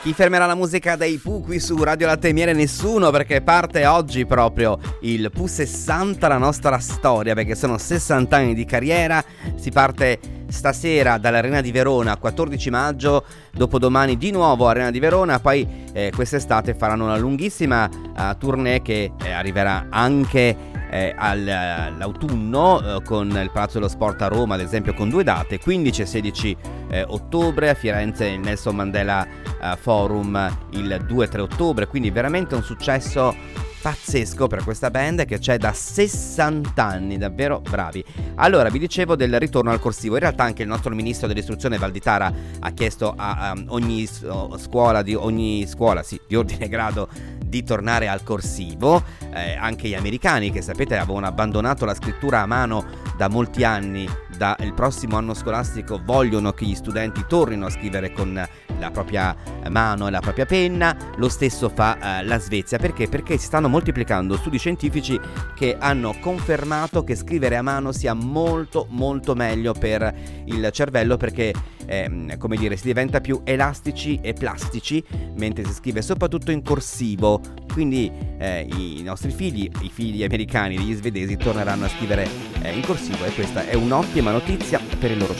Chi fermerà la musica dei Pooh qui su Radio Latte e Miele? Nessuno, perché parte oggi proprio il Pooh 60, la nostra storia, perché sono 60 anni di carriera. Si parte stasera dall'Arena di Verona, 14 maggio, dopodomani di nuovo Arena di Verona, poi quest'estate faranno una lunghissima tournée che arriverà anche all'autunno con il Palazzo dello Sport a Roma, ad esempio, con 2 date, 15 e 16 ottobre, a Firenze il Nelson Mandela Forum il 2 e 3 ottobre, quindi veramente un successo pazzesco per questa band che c'è da 60 anni, davvero bravi. Allora, vi dicevo del ritorno al corsivo. In realtà anche il nostro ministro dell'istruzione Valditara ha chiesto a ogni scuola di ordine e grado di tornare al corsivo, anche gli americani, che sapete avevano abbandonato la scrittura a mano da molti anni. Il prossimo anno scolastico vogliono che gli studenti tornino a scrivere con la propria mano e la propria penna. Lo stesso fa la Svezia. Perché? Perché si stanno moltiplicando studi scientifici che hanno confermato che scrivere a mano sia molto molto meglio per il cervello, perché come dire, si diventa più elastici e plastici mentre si scrive soprattutto in corsivo. Quindi i nostri figli, i figli americani degli svedesi, torneranno a scrivere in corsivo, e questa è un'ottima notizia per il loro